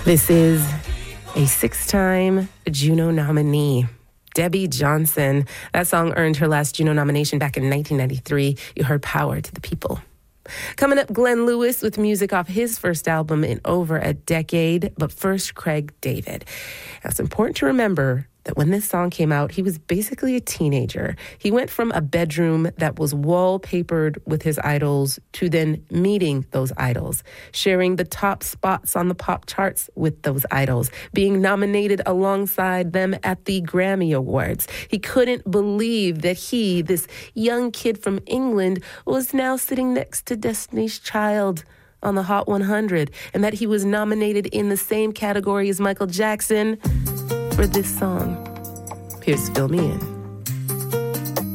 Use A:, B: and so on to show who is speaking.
A: This is a 6-time Juno nominee, Debbie Johnson. That song earned her last Juno nomination back in 1993. You heard Power to the People. Coming up, Glenn Lewis with music off his first album in over a decade. But first, Craig David. Now, it's important to remember that when this song came out, he was basically a teenager. He went from a bedroom that was wallpapered with his idols to then meeting those idols, sharing the top spots on the pop charts with those idols, being nominated alongside them at the Grammy Awards. He couldn't believe that he, this young kid from England, was now sitting next to Destiny's Child on the Hot 100, and that he was nominated in the same category as Michael Jackson for this song. Here's Fill Me In.